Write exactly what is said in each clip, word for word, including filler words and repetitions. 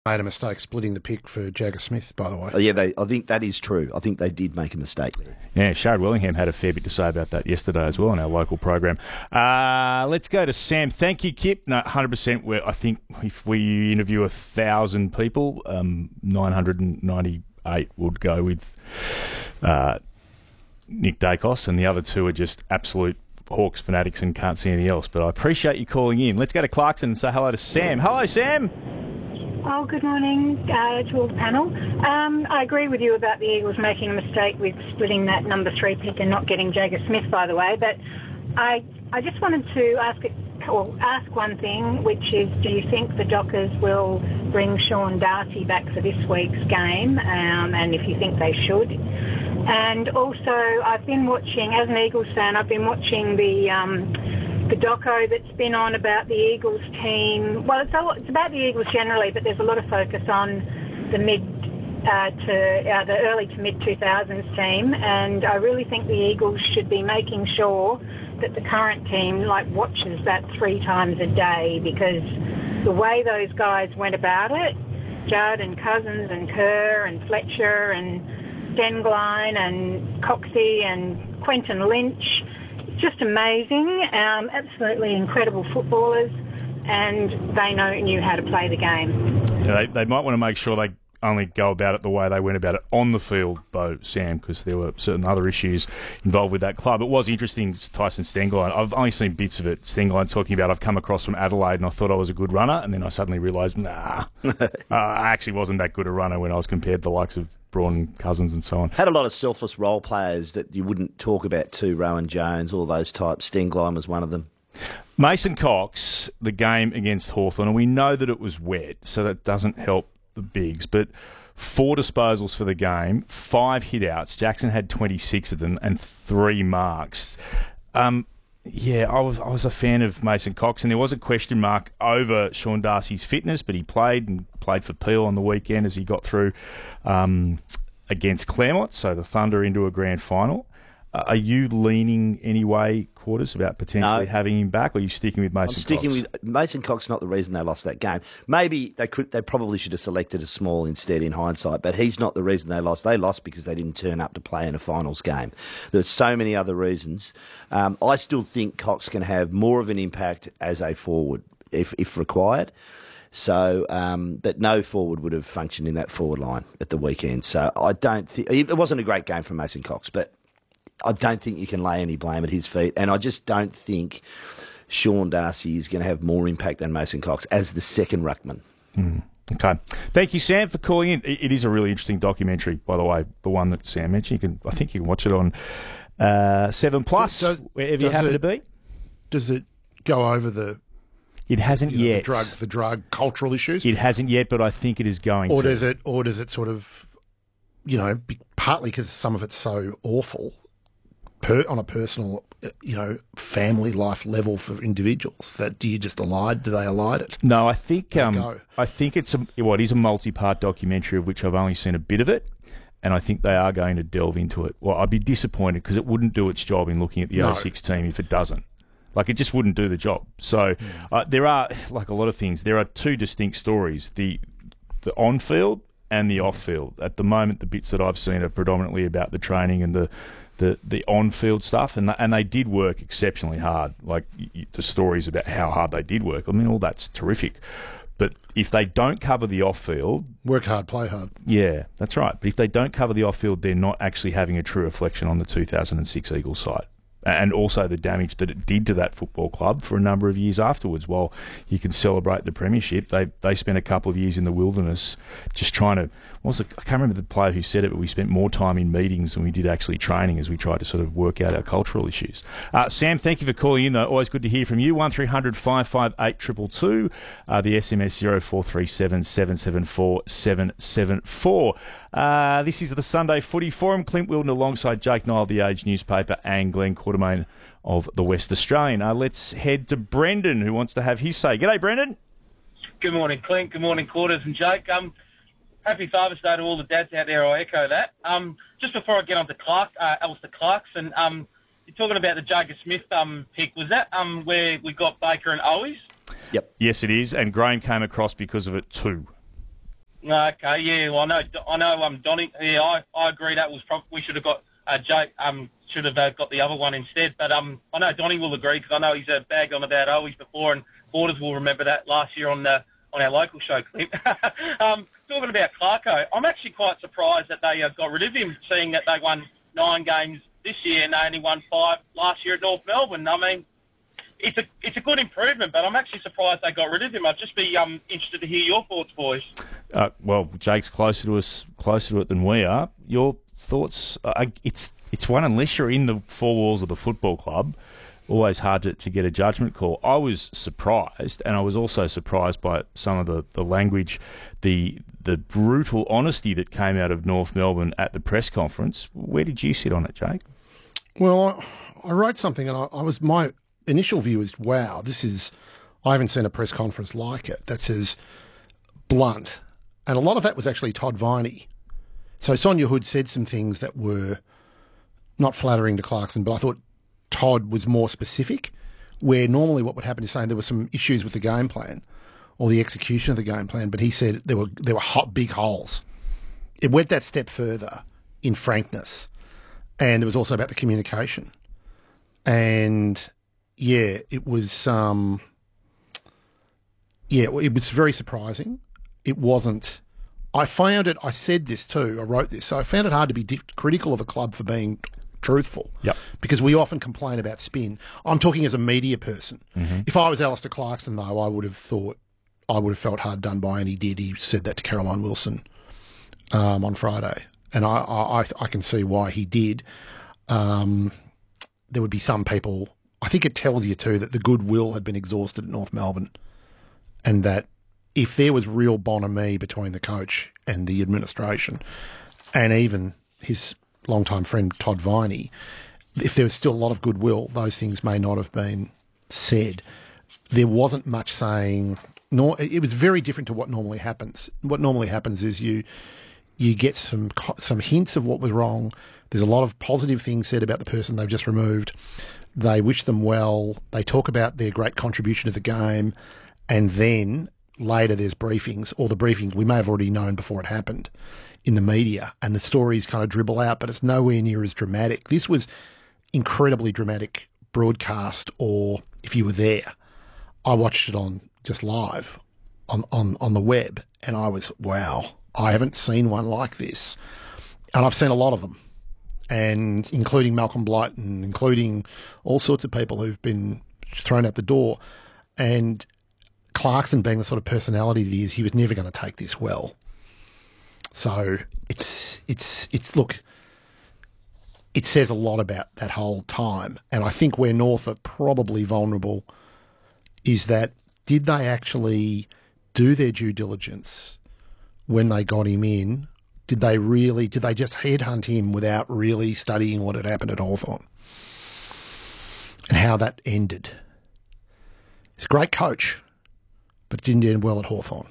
made a mistake splitting the pick for Jagger Smith, by the way. Oh, yeah, they, I think that is true. I think they did make a mistake there. Yeah, Sharad Willingham had a fair bit to say about that yesterday as well on our local program. Uh, let's go to Sam. Thank you, Kip. No, one hundred percent. We're, I think if we interview a thousand people, um, nine hundred ninety-eight would go with uh, Nick Dacos, and the other two are just absolute Hawks fanatics and can't see anything else. But I appreciate you calling in. Let's go to Clarkson and say hello to Sam. Hello, Sam. Oh, good morning uh, to all the panel. Um, I agree with you about the Eagles making a mistake with splitting that number three pick and not getting Jagger Smith, by the way. But I I just wanted to ask it, or ask one thing, which is, do you think the Dockers will bring Sean Darcy back for this week's game? Um, and if you think they should. And also, I've been watching, as an Eagles fan, I've been watching the... Um, the doco that's been on about the Eagles team. Well, it's, a, it's about the Eagles generally, but there's a lot of focus on the mid uh, to uh, the early to mid two thousands team, and I really think the Eagles should be making sure that the current team like watches that three times a day, because the way those guys went about it, Judd and Cousins and Kerr and Fletcher and Dengline and Coxie and Quentin Lynch, just amazing, um, absolutely incredible footballers, and they know knew how to play the game. Yeah, they, they might want to make sure they only go about it the way they went about it on the field, though, Sam, because there were certain other issues involved with that club. It was interesting, Tyson Stengline. I've only seen bits of it. Stengline talking about, I've come across from Adelaide and I thought I was a good runner, and then I suddenly realised, nah, uh, I actually wasn't that good a runner when I was compared to the likes of Braun, Cousins and so on. Had a lot of selfless role players that you wouldn't talk about too, Rowan Jones, all those types. Stengline was one of them. Mason Cox, the game against Hawthorn, and we know that it was wet, so that doesn't help the bigs, but four disposals for the game, five hit-outs. Jackson had twenty-six of them and three marks. Um, yeah, I was I was a fan of Mason Cox, and there was a question mark over Sean Darcy's fitness, but he played and played for Peel on the weekend as he got through um, against Claremont, so the Thunder into a grand final. Uh, are you leaning any way, Quarters, about potentially No. having him back, or are you sticking with Mason I'm sticking Cox? with Mason Cox. Not the reason they lost that game. Maybe they could. They probably should have selected a small instead in hindsight. But he's not the reason they lost. They lost because they didn't turn up to play in a finals game. There's so many other reasons. Um, I still think Cox can have more of an impact as a forward if if required. So, um, but no forward would have functioned in that forward line at the weekend. So I don't think it wasn't a great game from Mason Cox, but I don't think you can lay any blame at his feet, and I just don't think Sean Darcy is going to have more impact than Mason Cox as the second ruckman. Mm. Okay. Thank you, Sam, for calling in. It is a really interesting documentary, by the way, the one that Sam mentioned. You can, I think you can watch it on uh, seven Plus, Does- wherever you happen it- to be. Does it go over the, It hasn't you know, yet. the drug the drug cultural issues, It hasn't yet, but I think it is going or to. does it or does it sort of, you know, be, partly because some of it's so awful, per, on a personal, you know, family life level for individuals, that do you just elide? Do they elide it? No, I think um, go. I think it's a well, it is a multi-part documentary of which I've only seen a bit of it, and I think they are going to delve into it. Well, I'd be disappointed because it wouldn't do its job in looking at the No. oh six team if it doesn't. Like, it just wouldn't do the job. So uh, there are, like a lot of things, there are two distinct stories, the the on-field and the off-field. At the moment, the bits that I've seen are predominantly about the training and the the, the on-field stuff, and, and they did work exceptionally hard. Like, y- the stories about how hard they did work, I mean, all that's terrific. But if they don't cover the off-field... Work hard, play hard. Yeah, that's right. But if they don't cover the off-field, they're not actually having a true reflection on the two thousand six Eagles side. And also the damage that it did to that football club for a number of years afterwards. While you can celebrate the premiership, they they spent a couple of years in the wilderness just trying to... What was it? I can't remember the player who said it, but we spent more time in meetings than we did actually training as we tried to sort of work out our cultural issues. Uh, Sam, thank you for calling in, though. Always good to hear from you. one three hundred five five eight two two two. Uh, the S M S zero four three seven seven seven four seven seven four. Uh, this is the Sunday Footy Forum. Clint Wilden alongside Jake Nile of the Age newspaper and Glenn Quartermain of the West Australian. Uh, let's head to Brendan, who wants to have his say. G'day, Brendan. Good morning, Clint. Good morning, Quarters and Jake. Um, happy Father's Day to all the dads out there. I echo that. Um, just before I get on to Clark, uh, Alistair Clarkson, um, you're talking about the Jagger Smith um, pick. Was that um, where we got Baker and Owies? Yep. Yes, it is, and Graham came across because of it too. Okay, yeah, well, I know, I know, um, Donny, yeah, I, I agree that was probably, we should have got, uh, Jake, um, should have uh, got the other one instead, but, um, I know Donny will agree, because I know he's uh, bagged on about Owies before, and Borders will remember that last year on the, on our local show clip. um, talking about Clarko, I'm actually quite surprised that they uh, got rid of him, seeing that they won nine games this year and they only won five last year at North Melbourne. I mean, it's a it's a good improvement, but I'm actually surprised they got rid of him. I'd just be um, interested to hear your thoughts, boys. Uh, well, Jake's closer to us, closer to it than we are. Your thoughts? Uh, it's it's one unless you're in the four walls of the football club. Always hard to, to get a judgment call. I was surprised, and I was also surprised by some of the, the language, the the brutal honesty that came out of North Melbourne at the press conference. Where did you sit on it, Jake? Well, I, I wrote something, and I, I was my initial view is, wow, this is. I haven't seen a press conference like it that says blunt, and a lot of that was actually Todd Viney. So Sonia Hood said some things that were not flattering to Clarkson, but I thought Todd was more specific, where normally what would happen is saying there were some issues with the game plan or the execution of the game plan, but he said there were there were hot, big holes. It went that step further in frankness, and there was also about the communication. And yeah, it was um, yeah, it was very surprising. It wasn't. I found it. I said this too. I wrote this. So I found it hard to be diff- critical of a club for being truthful. Yep. Because we often complain about spin. I'm talking as a media person. Mm-hmm. If I was Alistair Clarkson, though, I would have thought, I would have felt hard done by, and he did. He said that to Caroline Wilson um, on Friday. And I, I, I can see why he did. Um, there would be some people, I think it tells you too that the goodwill had been exhausted at North Melbourne, and that if there was real bonhomie between the coach and the administration, and even his longtime friend Todd Viney, if there was still a lot of goodwill, those things may not have been said. There wasn't much saying. Nor it was very different to what normally happens. What normally happens is you you get some some hints of what was wrong. There's a lot of positive things said about the person they've just removed. They wish them well. They talk about their great contribution to the game, and then later there's briefings, or the briefing we may have already known before it happened in the media, and the stories kind of dribble out, but it's nowhere near as dramatic. This was incredibly dramatic broadcast, or if you were there, I watched it on just live on, on, on the web, and I was, wow, I haven't seen one like this. And I've seen a lot of them, and including Malcolm Blight and including all sorts of people who've been thrown out the door. And Clarkson, being the sort of personality that he is, he was never going to take this well. So it's, it's, it's, look, it says a lot about that whole time. And I think where North are probably vulnerable is that, did they actually do their due diligence when they got him in? Did they really, did they just headhunt him without really studying what had happened at Hawthorn and how that ended? He's a great coach, but it didn't end well at Hawthorn.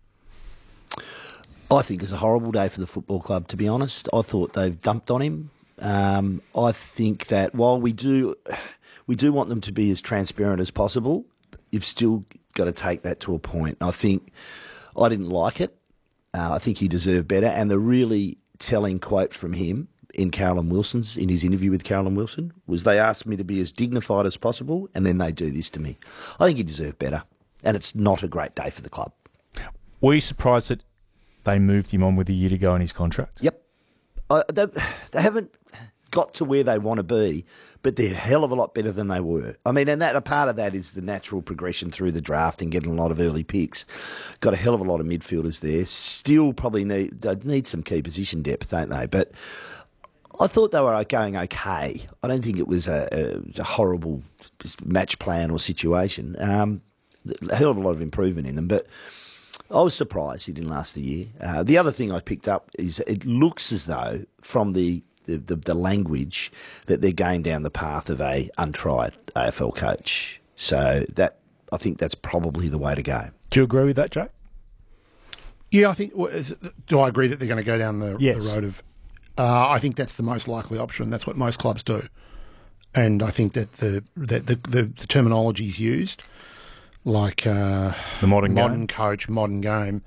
I think it's a horrible day for the football club, to be honest. I thought they've dumped on him. Um, I think that while we do, we do want them to be as transparent as possible, you've still got to take that to a point. I think I didn't like it. Uh, I think he deserved better. And the really telling quote from him in Caroline Wilson's, in his interview with Caroline Wilson, was, they asked me to be as dignified as possible, and then they do this to me. I think he deserved better. And it's not a great day for the club. Were you surprised that they moved him on with a year to go in his contract? Yep. Uh, they, they haven't got to where they want to be, but they're a hell of a lot better than they were. I mean, and that a part of that is the natural progression through the draft and getting a lot of early picks. Got a hell of a lot of midfielders there. Still probably need they need some key position depth, don't they? But I thought they were going okay. I don't think it was a, a, a horrible match plan or situation. Um, a hell of a lot of improvement in them, but I was surprised he didn't last the year. Uh, the other thing I picked up is it looks as though from the The, the, the language that they're going down the path of a untried A F L coach. So that I think that's probably the way to go. Do you agree with that, Jake? Yeah, I think. Do I agree that they're going to go down the, yes. the road of? Uh, I think that's the most likely option. That's what most clubs do, and I think that the that the, the, the terminology is used, like uh, the modern modern game. coach, modern game.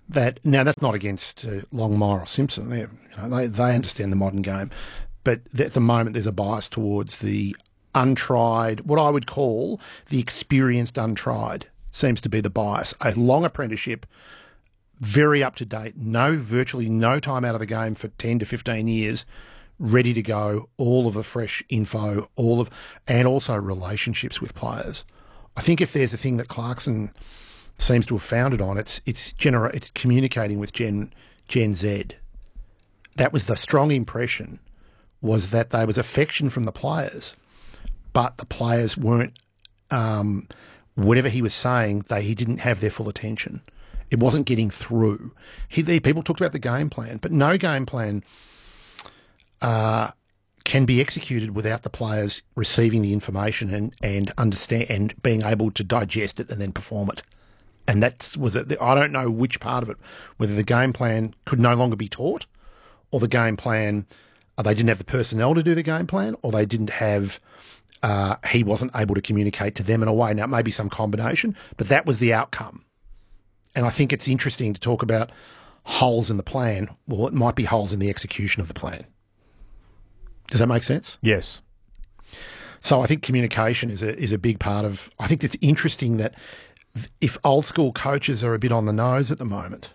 that now that's not against uh, Longmire or Simpson. They, you know, they they understand the modern game, but at the moment there's a bias towards the untried, what I would call the experienced untried, seems to be the bias. A long apprenticeship, very up to date, no virtually no time out of the game for ten to fifteen years, ready to go, all of the fresh info, all of, and also relationships with players. I think if there's a thing that Clarkson seems to have founded on, it's it's genera- it's communicating with Gen Gen Z. That was the strong impression, was that there was affection from the players, but the players weren't, um, whatever he was saying, they he didn't have their full attention. It wasn't getting through. He, the, people talked about the game plan, but no game plan uh, can be executed without the players receiving the information and, and understand and being able to digest it and then perform it. And that's was it. I don't know which part of it, whether the game plan could no longer be taught, or the game plan, uh, they didn't have the personnel to do the game plan, or they didn't have, uh, he wasn't able to communicate to them in a way. Now, it may be some combination, but that was the outcome. And I think it's interesting to talk about holes in the plan. Well, it might be holes in the execution of the plan. Does that make sense? Yes. So I think communication is a is a big part of. I think it's interesting that if old school coaches are a bit on the nose at the moment,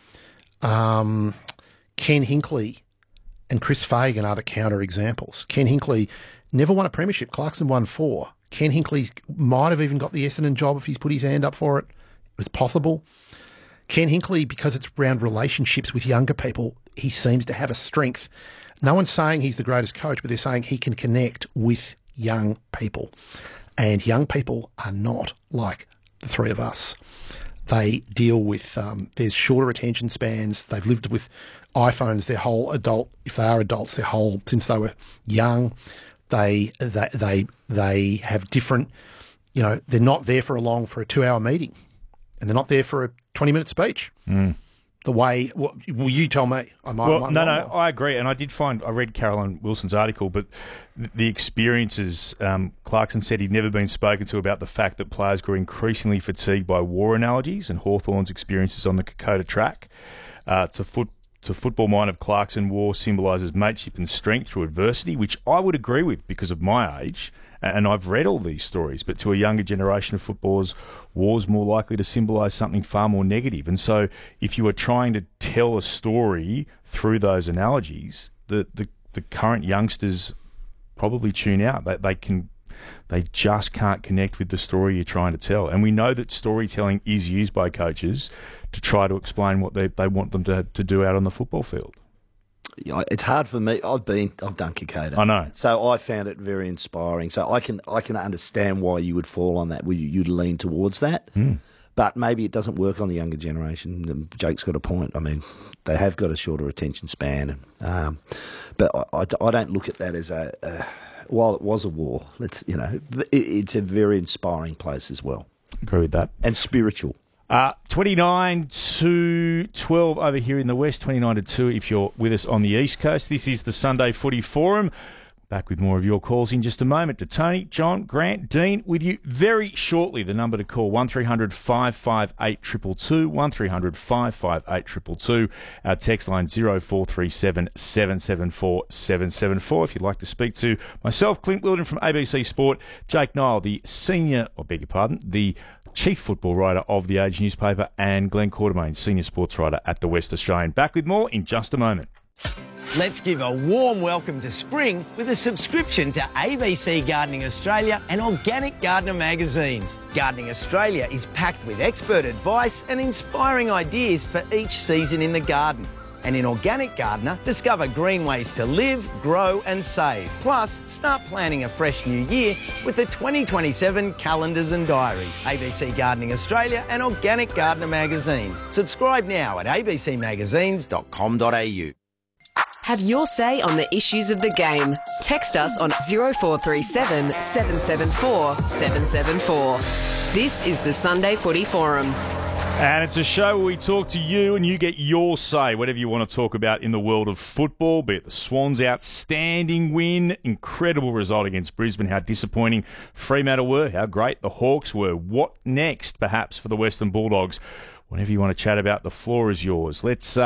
um, Ken Hinkley and Chris Fagan are the counter examples. Ken Hinkley never won a premiership. Clarkson won four. Ken Hinkley might have even got the Essendon job if he's put his hand up for it. It was possible. Ken Hinkley, because it's around relationships with younger people, he seems to have a strength. No one's saying he's the greatest coach, but they're saying he can connect with young people. And young people are not like the three of us. They deal with, um, there's shorter attention spans. They've lived with iPhones their whole adult, if they are adults, their whole, since they were young. They, they, they, they have different, you know, they're not there for a long, for a two hour meeting. And they're not there for a twenty-minute speech. Mm. The way, well, well, you tell me. I might, well, might no, no, no, I agree. And I did find, I read Caroline Wilson's article, but the experiences, um, Clarkson said he'd never been spoken to about the fact that players grew increasingly fatigued by war analogies and Hawthorn's experiences on the Kokoda track. Uh, to foot, to football mind of Clarkson, war symbolises mateship and strength through adversity, which I would agree with because of my age. And I've read all these stories, but to a younger generation of footballers, war's more likely to symbolise something far more negative. And so if you are trying to tell a story through those analogies, the, the, the current youngsters probably tune out. They, they can, they just can't connect with the story you're trying to tell. And we know that storytelling is used by coaches to try to explain what they, they want them to, to do out on the football field. It's hard for me. I've been, I've done Kokoda. I know. So I found it very inspiring. So I can, I can understand why you would fall on that. You'd lean towards that. Mm. But maybe it doesn't work on the younger generation. Jake's got a point. I mean, they have got a shorter attention span. Um, but I, I, I don't look at that as a, a. While it was a war, let's you know, it, it's a very inspiring place as well. Agree with that. And spiritual. Uh, twenty-nine to twelve over here in the West, twenty-nine to two if you're with us on the East Coast. This is the Sunday Footy Forum. Back with more of your calls in just a moment. To Tony, John, Grant, Dean with you very shortly. The number to call, one three hundred five five eight two two two, one three hundred five five eight two two two. Our text line zero four three seven seven seven four seven seven four. If you'd like to speak to myself, Clint Wilden from A B C Sport, Jake Niall, the senior, I beg your pardon, the chief football writer of the Age newspaper, and Glenn Quartermain, senior sports writer at the West Australian. Back with more in just a moment. Let's give a warm welcome to spring with a subscription to A B C Gardening Australia and Organic Gardener magazines. Gardening Australia is packed with expert advice and inspiring ideas for each season in the garden. And in Organic Gardener, discover green ways to live, grow and save. Plus, start planning a fresh new year with the twenty twenty-seven calendars and diaries. A B C Gardening Australia and Organic Gardener magazines. Subscribe now at a b c magazines dot com dot a u. Have your say on the issues of the game. Text us on zero four three seven seven seven four seven seven four. This is the Sunday Footy Forum. And it's a show where we talk to you and you get your say, whatever you want to talk about in the world of football, be it the Swans' outstanding win, incredible result against Brisbane, how disappointing Fremantle were, how great the Hawks were, what next perhaps for the Western Bulldogs. whenever you want to chat about, the floor is yours. Let's. Uh,